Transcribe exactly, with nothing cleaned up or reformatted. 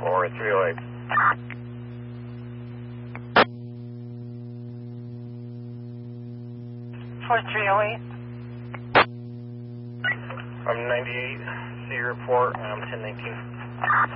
four three oh eight. four three oh eight. I'm ninety-eight, C report, I'm ten nineteen.